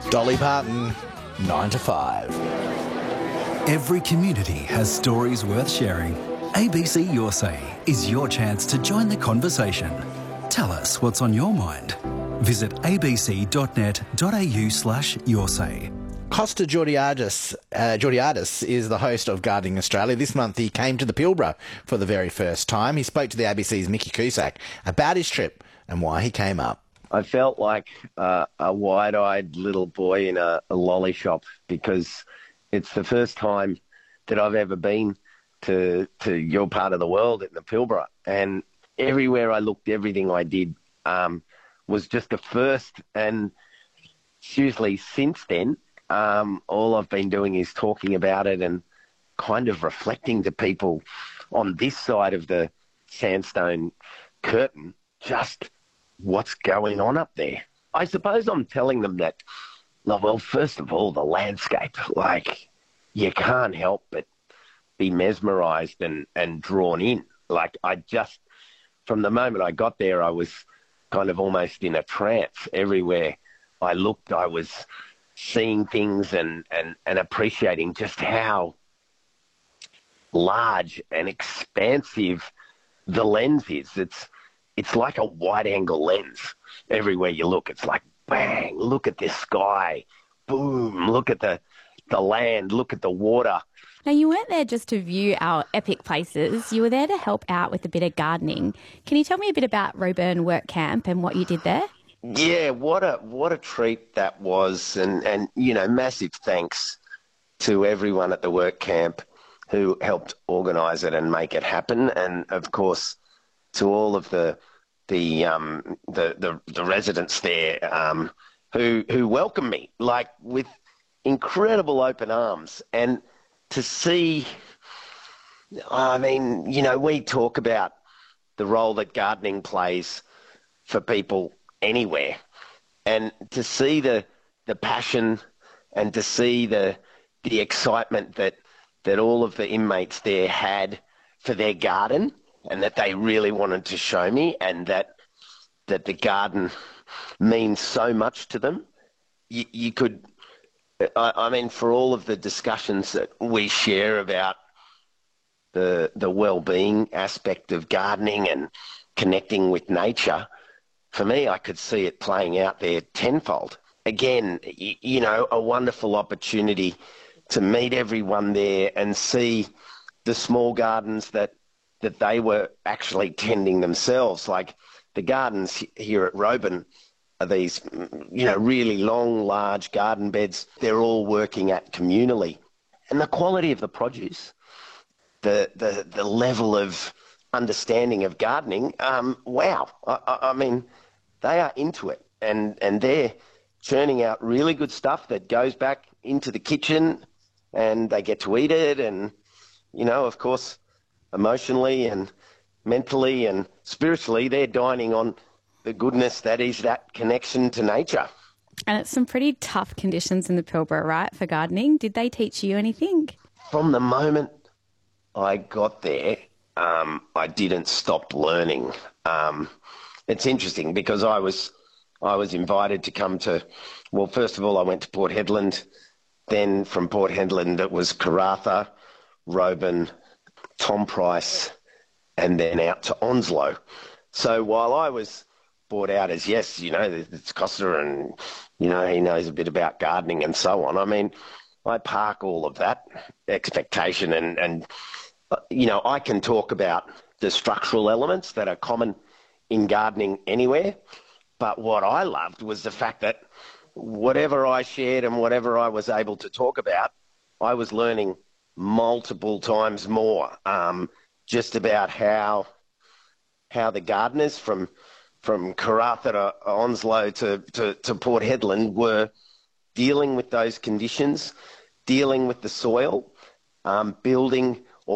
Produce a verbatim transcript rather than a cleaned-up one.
Dolly Parton, nine to five. Every community has stories worth sharing. A B C Your Say is your chance to join the conversation. Tell us what's on your mind. Visit abc.net.au slash your say. Costa Georgiadis, uh, Georgiadis is the host of Gardening Australia. This month he came to the Pilbara for the very first time. He spoke to the A B C's Mickey Cusack about his trip and why he came up. I felt like uh, a wide-eyed little boy in a, a lolly shop because it's the first time that I've ever been to to your part of the world in the Pilbara. And everywhere I looked, everything I did um, was just a first. And seriously, since then, um, all I've been doing is talking about it and kind of reflecting to people on this side of the sandstone curtain, just what's going on up there. I suppose I'm telling them that, well, first of all, the landscape, like, you can't help but be mesmerised and, and drawn in. Like, I just, from the moment I got there, I was kind of almost in a trance. Everywhere I looked, I was seeing things and, and, and appreciating just how large and expansive the lens is. It's It's like a wide-angle lens. Everywhere you look, it's like, bang, look at this sky. Boom, look at the, the land, look at the water. Now, you weren't there just to view our epic places. You were there to help out with a bit of gardening. Can you tell me a bit about Roebourne Work Camp and what you did there? Yeah, what a what a treat that was. And, and, you know, massive thanks to everyone at the work camp who helped organise it and make it happen. And, of course, to all of the the um, the, the the residents there um, who who welcomed me like with incredible open arms. And to see, I mean, you know, we talk about the role that gardening plays for people anywhere, and to see the the passion and to see the the excitement that that all of the inmates there had for their garden, and that they really wanted to show me, and that that the garden means so much to them. You, you could, I, I mean, for all of the discussions that we share about the the well-being aspect of gardening and connecting with nature, for me, I could see it playing out there tenfold. Again, you, you know, a wonderful opportunity to meet everyone there and see the small gardens that that they were actually tending themselves. Like the gardens here at Roebourne are these, you know, really long, large garden beds. They're all working at communally. And the quality of the produce, the the, the level of understanding of gardening, um, wow. I, I, I mean, they are into it. And, and they're churning out really good stuff that goes back into the kitchen and they get to eat it. And, you know, of course, emotionally and mentally and spiritually, they're dining on the goodness that is that connection to nature. And it's some pretty tough conditions in the Pilbara, right, for gardening. Did they teach you anything? From the moment I got there, um, I didn't stop learning. Um, it's interesting because I was I was invited to come to, well, first of all, I went to Port Hedland. Then from Port Hedland, it was Karratha, Roebourne, Tom Price, and then out to Onslow. So while I was brought out as, yes, you know, it's Costa and, you know, he knows a bit about gardening and so on, I mean, I park all of that expectation and, and you know, I can talk about the structural elements that are common in gardening anywhere. But what I loved was the fact that whatever I shared and whatever I was able to talk about, I was learning multiple times more, um, just about how how the gardeners from from Karratha to Onslow to, to, to Port Hedland were dealing with those conditions, dealing with the soil, um, building